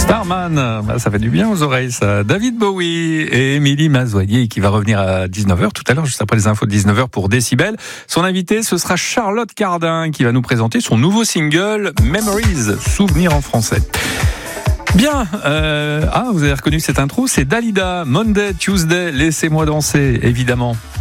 Starman, ça fait du bien aux oreilles ça. David Bowie et Émilie Mazoyer qui va revenir à 19h tout à l'heure, juste après les infos de 19h pour Décibel. Son invité, ce sera Charlotte Cardin qui va nous présenter son nouveau single Memories, souvenirs en français. Bien, vous avez reconnu cette intro, c'est Dalida, Monday, Tuesday, laissez-moi danser, évidemment.